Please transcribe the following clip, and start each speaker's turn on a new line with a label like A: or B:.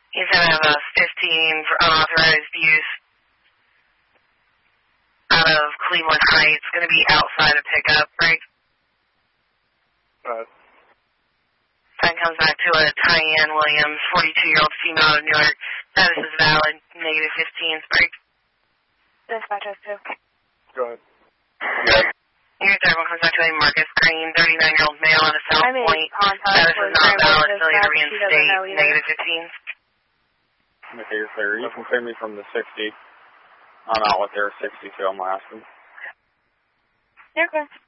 A: He's going to have a 15 for unauthorized use out of Cleveland Heights. Going to be outside of pickup, right? Time comes back to a Tyann Williams, 42-year-old female out of Newark. Status is valid, negative 15, break.
B: Dispatch S2.
C: Go ahead.
A: Your third one comes back to a Marcus Green, 39-year-old male out of South Point. Status is not valid, failure to reinstate, negative 15.
C: Okay, you're clear. You can clear me from the 60. I'm out with their 62 on my last one.
B: You're clear.